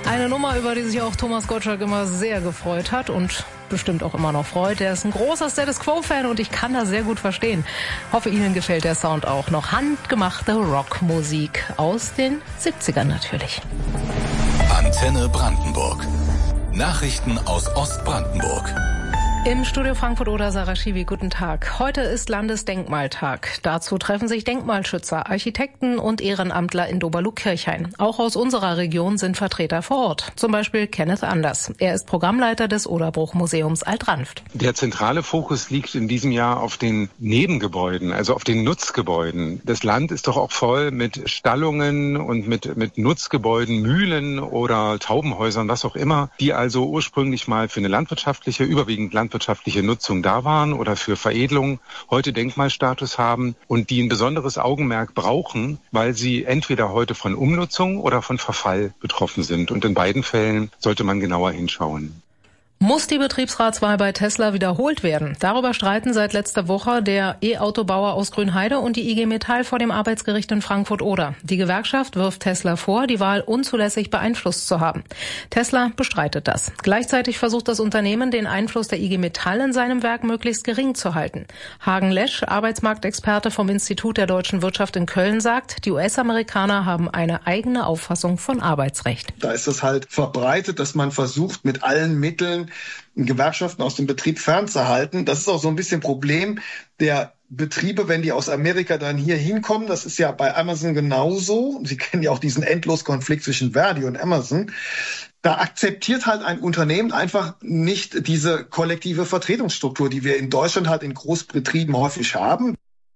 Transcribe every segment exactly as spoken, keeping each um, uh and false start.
Eine Nummer, über die sich auch Thomas Gottschalk immer sehr gefreut hat und bestimmt auch immer noch freut. Er ist ein großer Status Quo-Fan und ich kann das sehr gut verstehen. Hoffe, Ihnen gefällt der Sound auch noch. Handgemachte Rockmusik aus den siebzigern natürlich. Antenne Brandenburg. Nachrichten aus Ostbrandenburg. Im Studio Frankfurt oder Sarah Schiwi, guten Tag. Heute ist Landesdenkmaltag. Dazu treffen sich Denkmalschützer, Architekten und Ehrenamtler in Doberlug-Kirchhain. Auch aus unserer Region sind Vertreter vor Ort. Zum Beispiel Kenneth Anders. Er ist Programmleiter des Oderbruch-Museums Alt-Ranft. Der zentrale Fokus liegt in diesem Jahr auf den Nebengebäuden, also auf den Nutzgebäuden. Das Land ist doch auch voll mit Stallungen und mit, mit Nutzgebäuden, Mühlen oder Taubenhäusern, was auch immer, die also ursprünglich mal für eine landwirtschaftliche, überwiegend landwirtschaftliche wirtschaftliche Nutzung da waren oder für Veredelung heute Denkmalstatus haben und die ein besonderes Augenmerk brauchen, weil sie entweder heute von Umnutzung oder von Verfall betroffen sind. Und in beiden Fällen sollte man genauer hinschauen. Muss die Betriebsratswahl bei Tesla wiederholt werden? Darüber streiten seit letzter Woche der E-Autobauer aus Grünheide und die I G Metall vor dem Arbeitsgericht in Frankfurt-Oder. Die Gewerkschaft wirft Tesla vor, die Wahl unzulässig beeinflusst zu haben. Tesla bestreitet das. Gleichzeitig versucht das Unternehmen, den Einfluss der I G Metall in seinem Werk möglichst gering zu halten. Hagen Lesch, Arbeitsmarktexperte vom Institut der deutschen Wirtschaft in Köln, sagt, die U S-Amerikaner haben eine eigene Auffassung von Arbeitsrecht. Da ist es halt verbreitet, dass man versucht, mit allen Mitteln Gewerkschaften aus dem Betrieb fernzuhalten. Das ist auch so ein bisschen Problem der Betriebe, wenn die aus Amerika dann hier hinkommen. Das ist ja bei Amazon genauso. Sie kennen ja auch diesen Endloskonflikt zwischen Verdi und Amazon. Da akzeptiert halt ein Unternehmen einfach nicht diese kollektive Vertretungsstruktur, die wir in Deutschland halt in Großbetrieben häufig haben.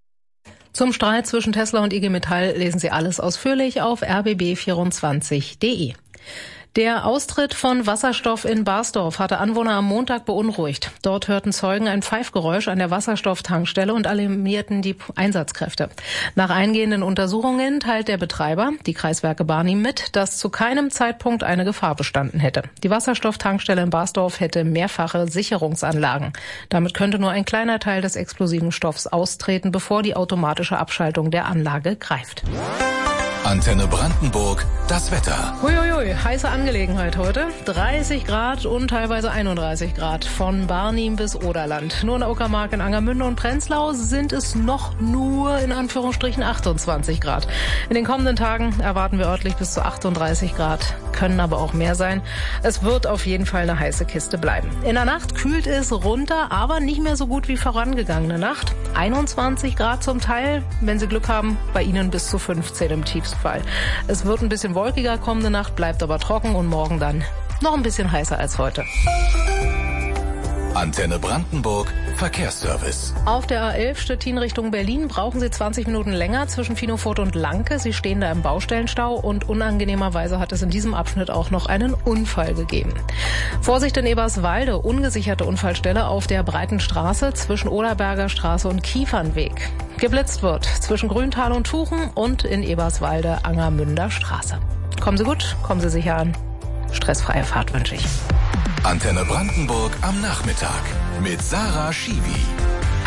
Zum Streit zwischen Tesla und I G Metall lesen Sie alles ausführlich auf r b b vierundzwanzig punkt d e. Der Austritt von Wasserstoff in Barsdorf hatte Anwohner am Montag beunruhigt. Dort hörten Zeugen ein Pfeifgeräusch an der Wasserstofftankstelle und alarmierten die Einsatzkräfte. Nach eingehenden Untersuchungen teilt der Betreiber, die Kreiswerke Barnim, mit, dass zu keinem Zeitpunkt eine Gefahr bestanden hätte. Die Wasserstofftankstelle in Barsdorf hätte mehrfache Sicherungsanlagen. Damit könnte nur ein kleiner Teil des explosiven Stoffs austreten, bevor die automatische Abschaltung der Anlage greift. Antenne Brandenburg, das Wetter. Huiuiui, heiße Angelegenheit heute. dreißig Grad und teilweise einunddreißig Grad von Barnim bis Oderland. Nur in Uckermark, in Angermünde und Prenzlau sind es noch nur in Anführungsstrichen achtundzwanzig Grad. In den kommenden Tagen erwarten wir örtlich bis zu achtunddreißig Grad, können aber auch mehr sein. Es wird auf jeden Fall eine heiße Kiste bleiben. In der Nacht kühlt es runter, aber nicht mehr so gut wie vorangegangene Nacht. einundzwanzig Grad zum Teil, wenn Sie Glück haben, bei Ihnen bis zu fünfzehn im tiefsten Fall. Es wird ein bisschen wolkiger kommende Nacht, bleibt aber trocken und morgen dann noch ein bisschen heißer als heute. Antenne Brandenburg, Verkehrsservice. Auf der A elf Stettin Richtung Berlin brauchen Sie zwanzig Minuten länger zwischen Finofurt und Lanke. Sie stehen da im Baustellenstau und unangenehmerweise hat es in diesem Abschnitt auch noch einen Unfall gegeben. Vorsicht in Eberswalde, ungesicherte Unfallstelle auf der breiten Straße zwischen Oderberger Straße und Kiefernweg. Geblitzt wird zwischen Grüntal und Tuchen und in Eberswalde Angermünder Straße. Kommen Sie gut, kommen Sie sicher an. Stressfreie Fahrt wünsche ich. Antenne Brandenburg am Nachmittag mit Sarah Schiwi.